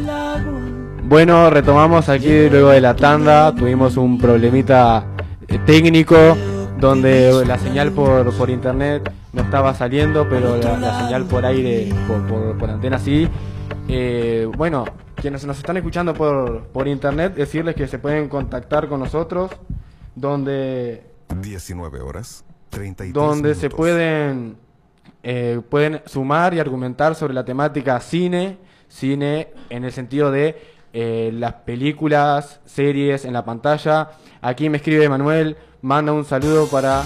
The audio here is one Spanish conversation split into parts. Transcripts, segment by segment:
Bueno, retomamos aquí luego de la tanda. Tuvimos un problemita técnico donde la señal por internet no estaba saliendo, pero la señal por aire, por antena sí. Bueno, quienes nos están escuchando por internet, decirles que se pueden contactar con nosotros, donde 19 horas 33 donde minutos. se pueden sumar y argumentar sobre la temática cine en el sentido de las películas, series en la pantalla. Aquí me escribe Manuel, manda un saludo para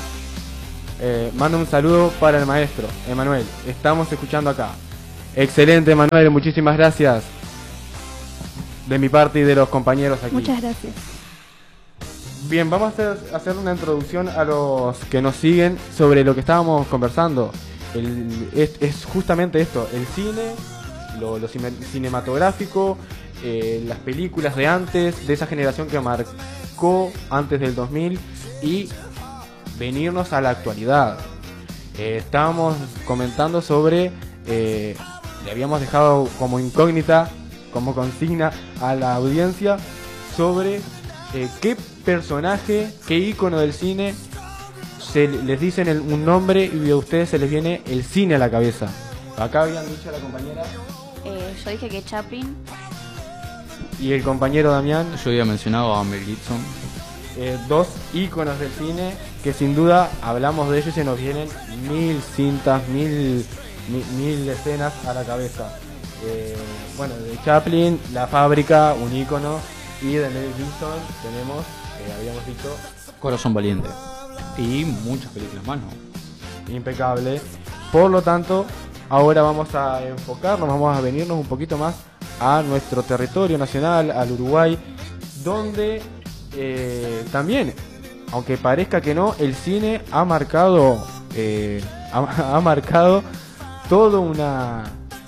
el maestro Emanuel. Estamos escuchando acá. Excelente, Manuel, muchísimas gracias de mi parte y de los compañeros aquí. Muchas gracias. Bien, vamos a hacer una introducción a los que nos siguen sobre lo que estábamos conversando. Es justamente esto, el cine, lo cinematográfico, las películas de antes, de esa generación que marcó antes del 2000 y venirnos a la actualidad. Estábamos comentando sobre, le habíamos dejado como incógnita, como consigna a la audiencia sobre qué personaje, qué ícono del cine les dicen un nombre y a ustedes se les viene el cine a la cabeza. Acá habían dicho a la compañera. Yo dije que Chaplin. Y el compañero Damián. Yo había mencionado a Mel Gibson. Dos íconos del cine que sin duda hablamos de ellos y se nos vienen mil cintas, mil escenas a la cabeza. Bueno, de Chaplin, La Fábrica, un ícono, y de Mel Gibson tenemos, habíamos dicho, Corazón Valiente. Y muchas películas más, ¿no? Impecable. Por lo tanto, ahora vamos a enfocarnos, vamos a venirnos un poquito más a nuestro territorio nacional, al Uruguay, donde también, aunque parezca que no, el cine ha marcado ha marcado toda una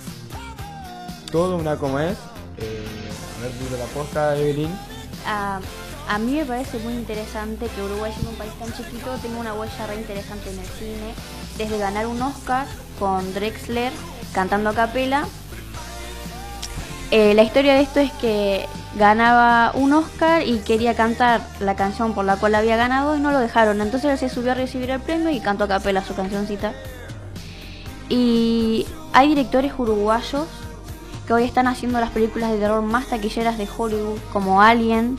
como es a ver, duro la posta, Evelyn. A mí me parece muy interesante que Uruguay, siendo un país tan chiquito, tenga una huella re interesante en el cine, desde ganar un Oscar con Drexler cantando a capela. La historia de esto es que ganaba un Oscar y quería cantar la canción por la cual había ganado y no lo dejaron. Entonces él se subió a recibir el premio y cantó a capela su cancioncita. Y hay directores uruguayos que hoy están haciendo las películas de terror más taquilleras de Hollywood, como Alien.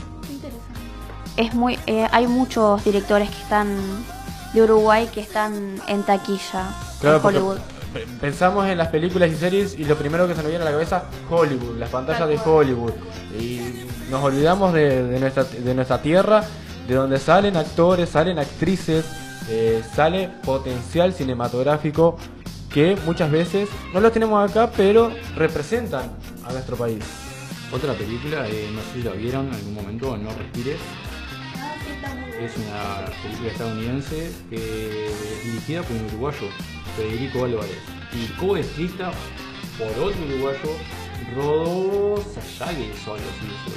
Hay muchos directores que están de Uruguay que están en taquilla, claro, en Hollywood. Pensamos en las películas y series y lo primero que se nos viene a la cabeza, Hollywood, las pantallas de Hollywood. Y nos olvidamos de nuestra tierra, de donde salen actores, salen actrices, sale potencial cinematográfico que muchas veces no lo tenemos acá, pero representan a nuestro país. Otra película, no sé si la vieron en algún momento, No Respires. Es una película estadounidense dirigida por un uruguayo, Federico Álvarez, y coescrita por otro uruguayo, Rodo Sayagues o algo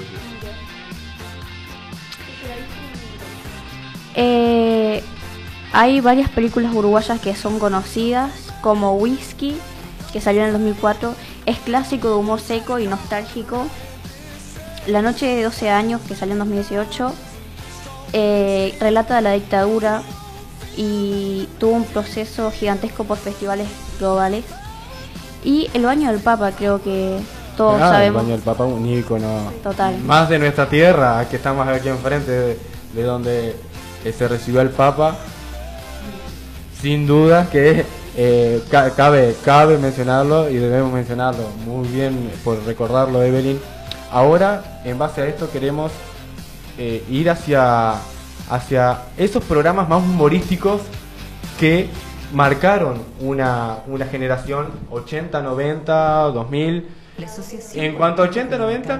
así. Hay varias películas uruguayas que son conocidas, como Whisky, que salió en el 2004, es clásico de humor seco y nostálgico. La noche de 12 años, que salió en 2018, relata la dictadura y tuvo un proceso gigantesco por festivales globales. Y El baño del Papa, creo que todos sabemos. El baño del Papa, un ícono Total. más de nuestra tierra, que estamos aquí enfrente de donde se recibió el Papa. Sin duda que cabe mencionarlo y debemos mencionarlo. Muy bien por recordarlo, Evelyn. Ahora, en base a esto, queremos ir hacia esos programas más humorísticos que marcaron una generación 80, 90, 2000. En cuanto a 80, 90,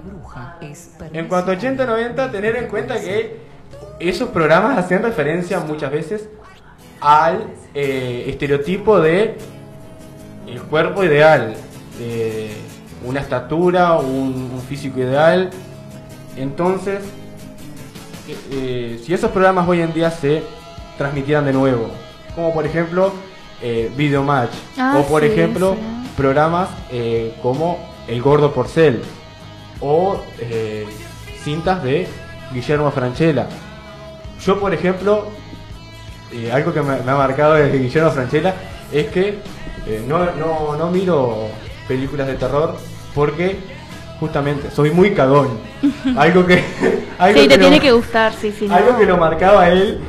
tener en cuenta que esos programas hacían referencia muchas veces al estereotipo de el cuerpo ideal, una estatura, un físico ideal. Entonces, si esos programas hoy en día se transmitieran de nuevo, como por ejemplo Videomatch, o por ejemplo programas como El Gordo Porcel o cintas de Guillermo Francella. Yo, por ejemplo, algo que me ha marcado de Guillermo Francella es que no miro películas de terror porque justamente soy muy cagón. Algo que algo sí, que te tiene que gustar, sí, sí. algo no. que lo marcaba él,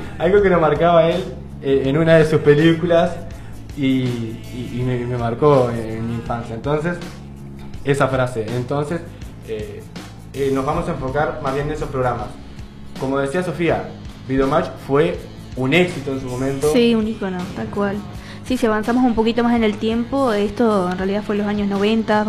en una de sus películas y me marcó en mi infancia. Entonces, esa frase. Entonces, nos vamos a enfocar más bien en esos programas. Como decía Sofía, Videomatch fue un éxito en su momento. Sí, un ícono, tal cual. Sí, si avanzamos un poquito más en el tiempo, esto en realidad fue en los años 90,